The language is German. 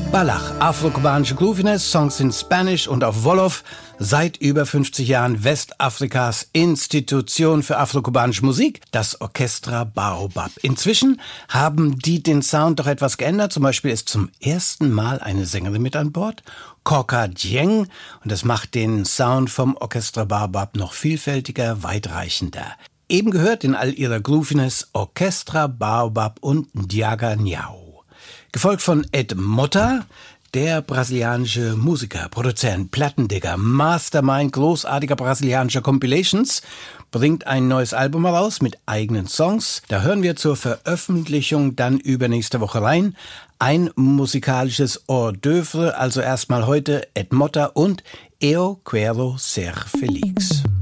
Balach, afro-kubanische Grooviness, Songs in Spanish und auf Wolof. Seit über 50 Jahren Westafrikas Institution für afro-kubanische Musik, das Orchestra Baobab. Inzwischen haben die den Sound doch etwas geändert. Zum Beispiel ist zum ersten Mal eine Sängerin mit an Bord, Korka Dieng. Und das macht den Sound vom Orchestra Baobab noch vielfältiger, weitreichender. Eben gehört in all ihrer Grooviness Orchestra Baobab und Ndiaga Nyao. Gefolgt von Ed Motta, der brasilianische Musiker, Produzent, Plattendigger, Mastermind großartiger brasilianischer Compilations, bringt ein neues Album heraus mit eigenen Songs. Da hören wir zur Veröffentlichung dann übernächste Woche rein. Ein musikalisches Hors d'oeuvre, also erstmal heute Ed Motta und Eu Quero Ser Feliz.